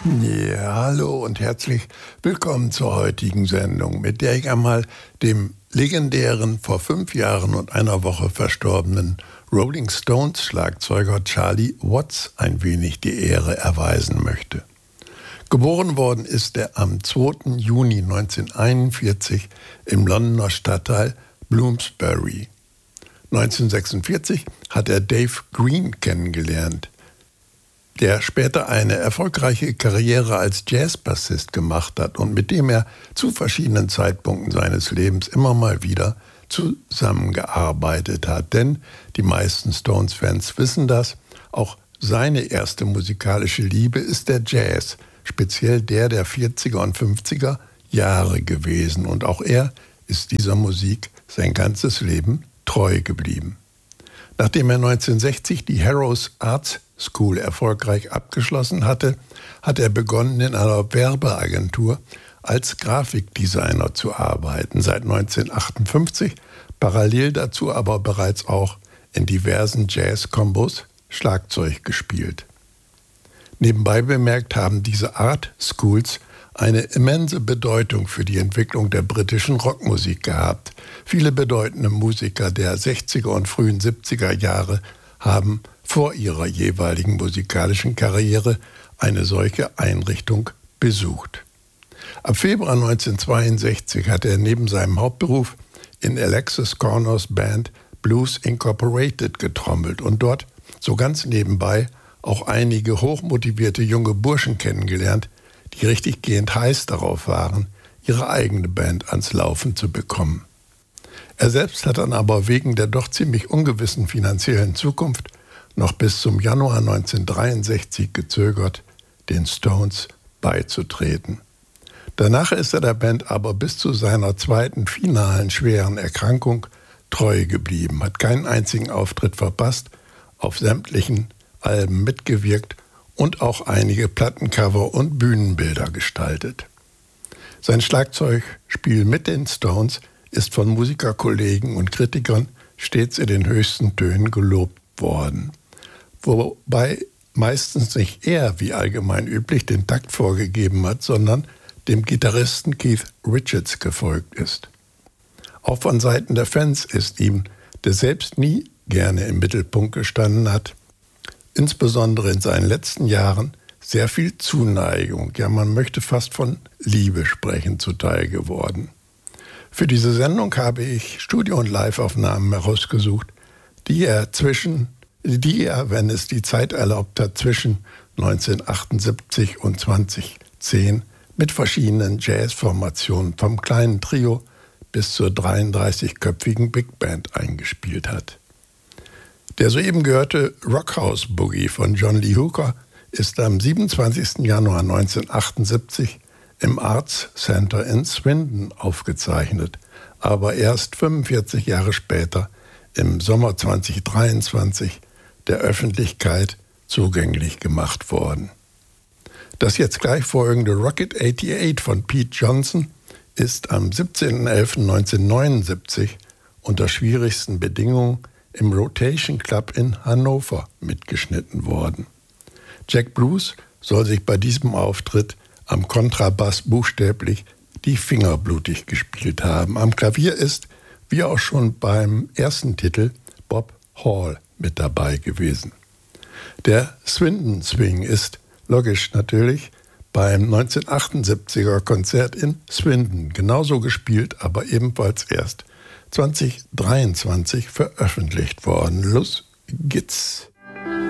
Ja, hallo und herzlich willkommen zur heutigen Sendung, mit der ich einmal dem legendären, vor 5 Jahren und einer Woche verstorbenen Rolling Stones Schlagzeuger Charlie Watts ein wenig die Ehre erweisen möchte. Geboren worden ist er am 2. Juni 1941 im Londoner Stadtteil Bloomsbury. 1946 hat er Dave Green kennengelernt, der später eine erfolgreiche Karriere als Jazzbassist gemacht hat und mit dem er zu verschiedenen Zeitpunkten seines Lebens immer mal wieder zusammengearbeitet hat. Denn die meisten Stones-Fans wissen das, auch seine erste musikalische Liebe ist der Jazz, speziell der 40er und 50er Jahre gewesen. Und auch er ist dieser Musik sein ganzes Leben treu geblieben. Nachdem er 1960 die Harrow Arts School erfolgreich abgeschlossen hatte, hat er begonnen, in einer Werbeagentur als Grafikdesigner zu arbeiten. Seit 1958, parallel dazu aber bereits auch in diversen Jazz-Kombos Schlagzeug gespielt. Nebenbei bemerkt haben diese Art Schools eine immense Bedeutung für die Entwicklung der britischen Rockmusik gehabt. Viele bedeutende Musiker der 60er und frühen 70er Jahre haben vor ihrer jeweiligen musikalischen Karriere eine solche Einrichtung besucht. Ab Februar 1962 hat er neben seinem Hauptberuf in Alexis Corners Band Blues Incorporated getrommelt und dort so ganz nebenbei auch einige hochmotivierte junge Burschen kennengelernt, die richtig gehend heiß darauf waren, ihre eigene Band ans Laufen zu bekommen. Er selbst hat dann aber wegen der doch ziemlich ungewissen finanziellen Zukunft noch bis zum Januar 1963 gezögert, den Stones beizutreten. Danach ist er der Band aber bis zu seiner zweiten finalen schweren Erkrankung treu geblieben, hat keinen einzigen Auftritt verpasst, auf sämtlichen Alben mitgewirkt und auch einige Plattencover und Bühnenbilder gestaltet. Sein Schlagzeugspiel mit den Stones ist von Musikerkollegen und Kritikern stets in den höchsten Tönen gelobt worden. Wobei meistens nicht er, wie allgemein üblich, den Takt vorgegeben hat, sondern dem Gitarristen Keith Richards gefolgt ist. Auch von Seiten der Fans ist ihm, der selbst nie gerne im Mittelpunkt gestanden hat, insbesondere in seinen letzten Jahren sehr viel Zuneigung, ja man möchte fast von Liebe sprechen, zuteil geworden. Für diese Sendung habe ich Studio- und Live-Aufnahmen herausgesucht, die er, wenn es die Zeit erlaubt hat, zwischen 1978 und 2010 mit verschiedenen Jazzformationen vom kleinen Trio bis zur 33-köpfigen Big Band eingespielt hat. Der soeben gehörte Rockhouse Boogie von John Lee Hooker ist am 27. Januar 1978 im Arts Center in Swindon aufgezeichnet, aber erst 45 Jahre später, im Sommer 2023, der Öffentlichkeit zugänglich gemacht worden. Das jetzt gleich folgende Rocket 88 von Pete Johnson ist am 17.11.1979 unter schwierigsten Bedingungen im Rotation Club in Hannover mitgeschnitten worden. Jack Bruce soll sich bei diesem Auftritt am Kontrabass buchstäblich die Finger blutig gespielt haben. Am Klavier ist, wie auch schon beim ersten Titel, Bob Hall mit dabei gewesen. Der Swindon Swing ist, logisch natürlich, beim 1978er Konzert in Swindon genauso gespielt, aber ebenfalls erst 2023 veröffentlicht worden. Los geht's!